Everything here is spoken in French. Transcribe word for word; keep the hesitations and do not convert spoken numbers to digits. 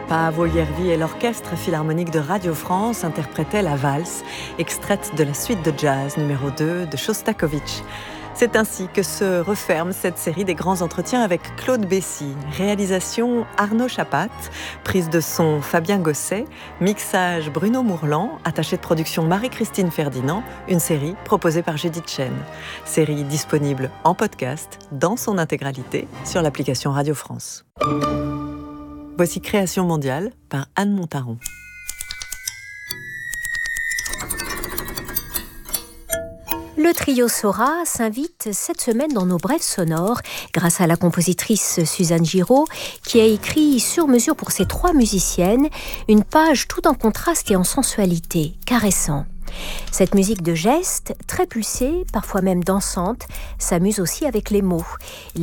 Paavo Järvi et l'Orchestre Philharmonique de Radio France interprétaient la valse, extraite de la suite de jazz numéro deux de Shostakovich. C'est ainsi que se referme cette série des grands entretiens avec Claude Bessy. Réalisation Arnaud Chapat, prise de son Fabien Gosset, mixage Bruno Mourlan, attachée de production Marie-Christine Ferdinand, une série proposée par Judith Chen. Série disponible en podcast dans son intégralité sur l'application Radio France. Voici Création mondiale par Anne Montaron. Le trio Sora s'invite cette semaine dans nos brèves sonores grâce à la compositrice Suzanne Giraud qui a écrit sur mesure pour ces trois musiciennes une page tout en contraste et en sensualité, caressant. Cette musique de geste, très pulsée, parfois même dansante, s'amuse aussi avec les mots.